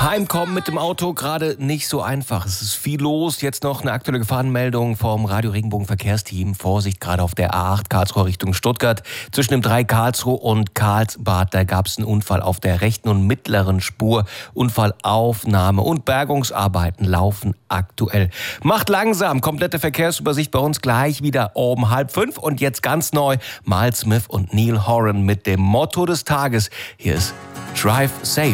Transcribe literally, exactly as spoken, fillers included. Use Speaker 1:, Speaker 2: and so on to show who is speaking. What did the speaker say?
Speaker 1: Heimkommen mit dem Auto gerade nicht so einfach. Es ist viel los. Jetzt noch eine aktuelle Gefahrenmeldung vom Radio Regenbogen Verkehrsteam. Vorsicht, gerade auf der A acht Karlsruhe Richtung Stuttgart. Zwischen dem drei Karlsruhe und Karlsbad, da gab es einen Unfall auf der rechten und mittleren Spur. Unfallaufnahme und Bergungsarbeiten laufen aktuell. Macht langsam. Komplette Verkehrsübersicht bei uns gleich wieder um halb fünf. Und jetzt ganz neu Miles Smith und Neil Horan mit dem Motto des Tages. Hier ist Drive Safe.